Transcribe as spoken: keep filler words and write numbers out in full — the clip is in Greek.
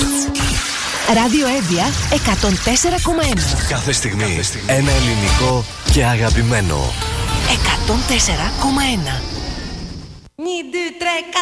Ράδιο Εύβοια εκατόν τέσσερα κόμμα ένα. Κάθε στιγμή, Κάθε στιγμή ένα ελληνικό και αγαπημένο. εκατόν τέσσερα κόμμα ένα.